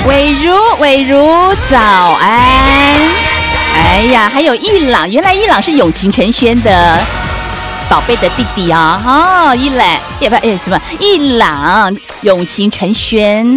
伟如早安。哎呀，还有一朗，原来一朗是永晴陈轩的宝贝的弟弟啊！哦，一朗，什么？一朗，永晴陈轩。